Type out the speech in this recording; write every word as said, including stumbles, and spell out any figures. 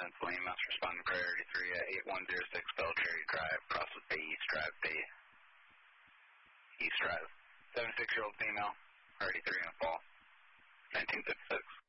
Saline, Mouse responding priority three at eight one zero six Belcherry Drive, Crosswood Bay East Drive, Bay East Drive. seventy-six-year-old female, priority three in fall, nineteen fifty-six.